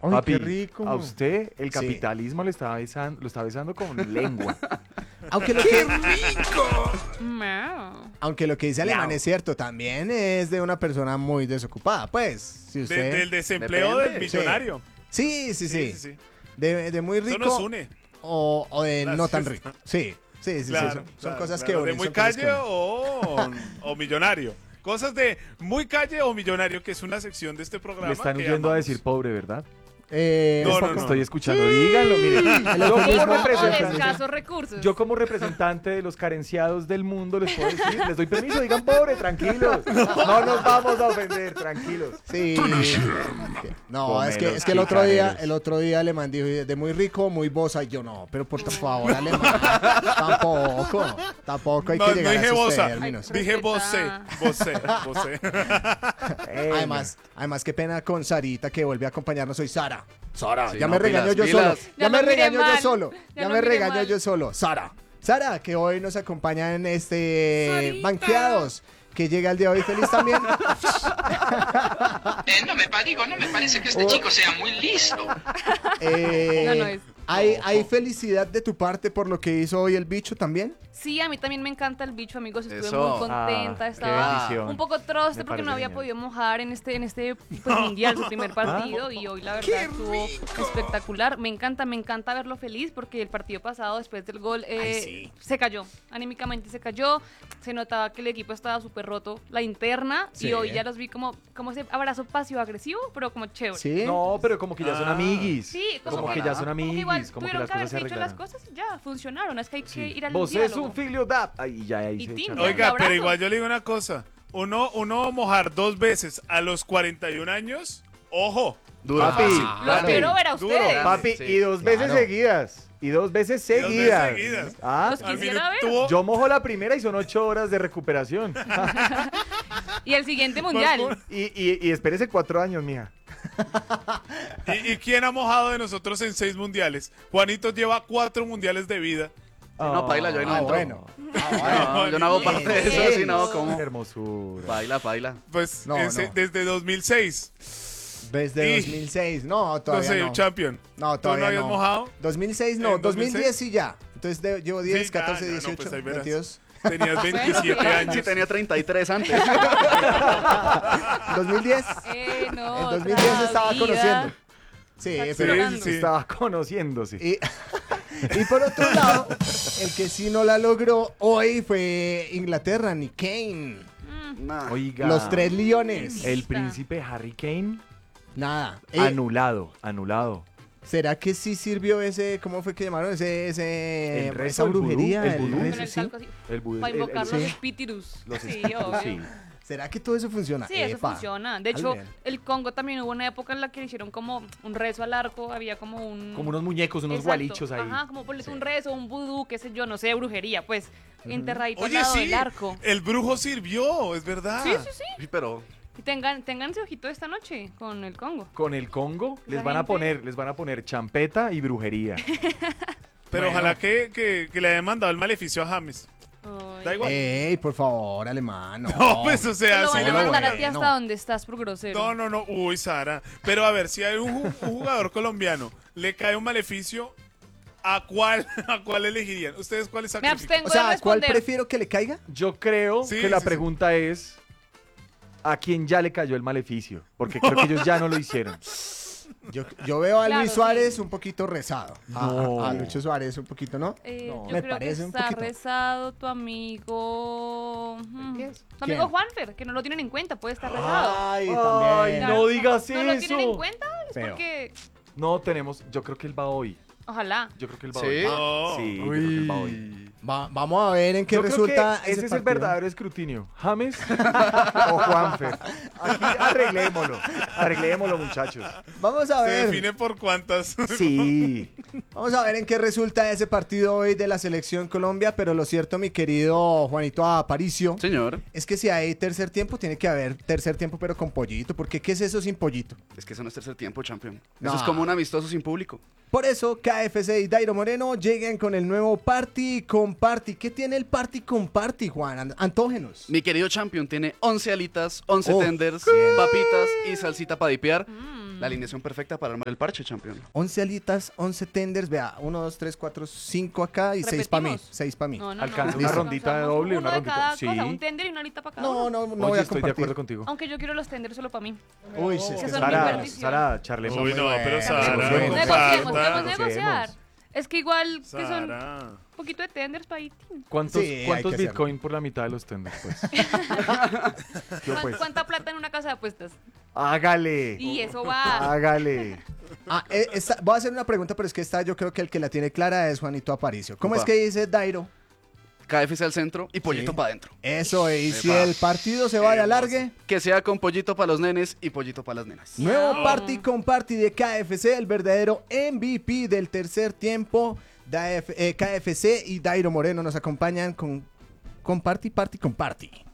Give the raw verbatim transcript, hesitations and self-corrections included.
Ay, Papi, qué rico. a usted el Sí. capitalismo le está besando, lo está besando con lengua. Aunque lo que, Miau. aunque lo que dice Alemán es cierto, también es de una persona muy desocupada, pues. Si De- usted... del desempleo Depende. del millonario. Sí, sí, sí. Sí, sí, sí. De, de muy Eso rico nos une. o, o de no tan Gracias. rico. Sí, sí, sí. sí, Claro, son, son claro, cosas claro. que De unen, muy son cosas calle que unen. o, o millonario. Cosas de muy calle o millonario, que es una sección de este programa. Le están que huyendo a amamos. decir pobre, ¿verdad? Eh, No, Es no, porque no. estoy escuchando. Díganlo, mire. Yo como, mismo- O de representante, escasos recursos. yo como representante de los carenciados del mundo les puedo decir, les doy permiso, digan pobre, tranquilos. No nos vamos a ofender, tranquilos. Sí. No, Come es que, los es que el otro día, chicaneros. el otro día Alemán dijo de muy rico, muy bosa. Y yo no, pero por favor, Alemán, tampoco, tampoco hay No, que no llegar dije a esos bosa, términos. dije vocé, vocé, vocé. Además, además, qué pena con Sarita que vuelve a acompañarnos hoy, Sara. Sara, Sí, ya no, me regañó pilas, yo pilas. solo. Ya, Ya me lo miré regañó yo mal, solo. ya Ya, lo me miré regañó mal. yo solo. Sara. Sara, que hoy nos acompaña en este Sarita. Banqueados. Que llega el día de hoy feliz también. Eh, no me pa- digo, no me parece que este Oh. chico sea muy listo. Eh, No, no es. ¿hay, ¿Hay felicidad de tu parte por lo que hizo hoy el bicho también? Sí, a mí también me encanta el bicho, amigos. Estuve Eso. muy contenta. Ah, qué Estaba bendición. un poco troste Me porque no parece había genial. podido mojar en este, en este pues, mundial, su primer partido. Y hoy, la verdad, estuvo espectacular. Me encanta, me encanta verlo feliz porque el partido pasado, después del gol, eh, se cayó. Anímicamente se cayó. Se notaba que el equipo estaba súper roto, la interna. Sí. Y hoy ya los vi como, como ese abrazo pasivo-agresivo, pero como chévere. Sí. No, pero como que ya son Ah. amiguis. Sí, como, como que que- ya son Como que amiguis, igual como que tuvieron las que cosas se haberse hecho las arreglaron. cosas y ya funcionaron. Es que hay que Sí. ir al Vos es diálogo. un filho da. Ay, ya ahí Y se tin, echan. ya. Oiga, abrazo. pero igual yo le digo una cosa. Uno, uno mojar dos veces a los cuarenta y un años, ojo. Duro. Papi, Los Claro. quiero ver a Duro. ustedes. Papi, Sí, y dos veces claro. seguidas. Y dos veces dos veces seguidas. seguidas. Ah, Los Al quisiera ver. minuto- yo mojo la primera y son ocho horas de recuperación. Y el siguiente mundial. Por- y, y, y espérese cuatro años, mija. ¿Y, y quién ha mojado de nosotros en seis mundiales? Juanito lleva cuatro mundiales de vida. No, paila, yo ahí no Ah, entro. bueno. No, yo no hago parte de eso, Bien. si no, Qué como. hermosura. Paila, paila. Pues No, ese- no. desde dos mil seis. Desde Y- dos mil seis. No, No todavía sé, no. champion. No, ¿Tú todavía no habías no. mojado? dos mil seis no, ¿En dos mil diez dos mil seis? sí ya. Entonces de- llevo diez, Sí, ya, catorce, ya, no, dieciocho, pues ahí verás. veintidós. Tenías veintisiete años. Sí, tenía treinta y tres antes. dos mil diez. Eh, no, En dos mil diez otra estaba vida. conociendo. Sí, Está pero... Sí, sí. Estaba conociéndose. Y, y por otro lado, el que sí no la logró hoy fue Inglaterra, Nick Kane. Nah. Oiga. Los tres leones. El príncipe Harry Kane Nada. Eh, anulado, anulado. ¿Será que sí sirvió ese, cómo fue que llamaron? Ese, ese, El rezo, esa el vudú, brujería, el el vudú. Con rezo, el sí. talco así. El bu- Para el- el- invocar sí. los espíritus. Los Sí, espíritus, obvio. sí. ¿Será que todo eso funciona? Sí, eso Epa. funciona. De hecho, Al bien. el Congo también hubo una época en la que le hicieron como un rezo al arco, había como un... Como unos muñecos, unos Exacto. gualichos ahí. Ajá, como ponle un rezo, un vudú, qué sé yo, no sé, brujería, pues, enterradito Oye, al lado sí, del arco. el brujo sirvió, es verdad. Sí, sí, sí. Sí, pero. Y tengan, tengan ese ojito esta noche con el Congo. Con el Congo les La van a gente- poner, les van a poner champeta y brujería. Pero ojalá que, que, que le hayan mandado el maleficio a James. Ay. Da igual. Ey, por favor, alemán. No, No, pues o Te sea, lo sí van le a van a mandar a mandar- ti hasta no. donde estás por grosero. No, no, no. Uy, Sara. Pero a ver, si hay un, ju- un jugador colombiano, le cae un maleficio, ¿a cuál, a cuál elegirían? ¿Ustedes cuáles Me sacrifican? abstengo O sea, de ¿cuál responder. prefiero que le caiga? Yo creo Sí, que la sí, sí. pregunta es ¿a quién ya le cayó el maleficio? Porque creo que ellos ya no lo hicieron. Yo, yo veo a Claro, Luis sí. Suárez un poquito rezado. A- No. A, Lucho Suárez un poquito, ¿no? Eh, No. yo Me creo parece que un está poquito. rezado tu amigo. mm, ¿Quién? Tu amigo ¿Quién? Juanfer, que no lo tienen en cuenta, puede estar rezado. Ay, Ay, también. no. Claro, digas ¿No lo tienen eso. en cuenta? Es Feo. porque. No tenemos, yo creo que él va hoy. Ojalá. Yo creo que él va ¿Sí? hoy. No. Sí, yo creo que él va hoy. Va- vamos a ver en qué Yo creo resulta que ese es el partido. verdadero escrutinio. ¿James o Juanfer? Aquí arreglémoslo. Arreglémoslo, muchachos. Vamos a Se ver. define por cuántas. Sí. Vamos a ver en qué resulta ese partido hoy de la selección Colombia, pero lo cierto, mi querido Juanito Aparicio, Señor, es que si hay tercer tiempo, tiene que haber tercer tiempo, pero con pollito, porque ¿qué es eso sin pollito? es que eso no es tercer tiempo, champion. No. Eso es como un amistoso sin público. Por eso, K F C y Dairo Moreno lleguen con el nuevo Party con Party. ¿Qué tiene el Party con Party, Juan? An- Antógenos. Mi querido champion tiene once alitas, once Oh, tenders, bien. papitas y salsita para dipear. La alineación perfecta para armar el parche, campeón. once alitas, once tenders, vea, uno, dos, tres, cuatro, cinco acá y seis para mí, ¿Repetimos? seis para mí. No, no, Alcanza no. una Listo. rondita de Alcanzamos doble y una uno de rondita. cada Sí. cosa, un tender y una alita para cada No, uno. no, no Oye, voy a estoy de compartir. acuerdo contigo. Aunque yo quiero los tenders solo para mí. Uy, sí, es Que que son son mi Sara, perdición. Sara, charlemos. Uy, no, pero bueno. Sara, Bueno. Negociemos, comparta. podemos Negociemos. negociar. Es que igual que son un Sara. poquito de tenders para ahí. ¿Cuántos, Sí, hay cuántos que hacerlo. Bitcoin por la mitad de los tenders, pues? Yo, ¿Cuán- pues. ¿Cuánta plata en una casa de apuestas? Hágale. Y eso va. Hágale. Ah, eh, esta- voy a hacer una pregunta, pero es que esta yo creo que el que la tiene clara es Juanito Aparicio. ¿Cómo Upa. es que dice Dairo? K F C al centro y pollito Sí. para adentro. Eso, y si Epa. el partido se va de alargue, Que sea con pollito para los nenes y pollito para las nenas. nuevo No. party con party de K F C, el verdadero M V P del tercer tiempo. Da F- eh, K F C y Dairo Moreno nos acompañan con, con party, party, con party.